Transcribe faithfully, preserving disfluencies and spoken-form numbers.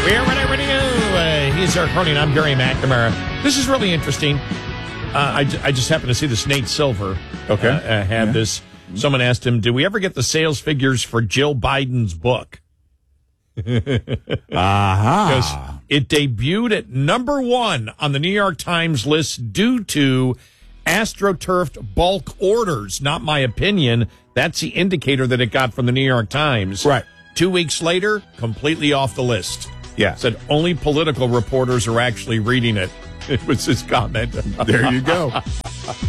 We're ready, ready, uh, he's Eric Cronin. I'm Gary McNamara. This is really interesting. Uh, I, j- I just happened to see this. Nate Silver Okay. uh, uh, had Yeah. this. Someone asked him, "Did we ever get the sales figures for Jill Biden's book?" Aha. Because it debuted at number one on the New York Times list due to AstroTurfed bulk orders. Not my opinion. That's the indicator that it got from the New York Times. Right. Two weeks later, completely off the list. Yeah. Said only political reporters are actually reading it. It was his comment. There you go.